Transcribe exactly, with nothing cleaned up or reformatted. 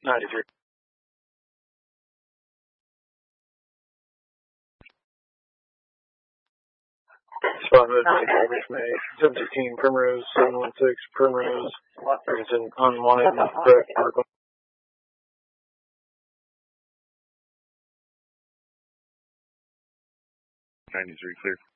ninety-three. Spot mode, Average May, seven sixteen, Primrose, seven one six, Primrose, Ferguson, unwanted, correct, Oracle. ninety-three, clear.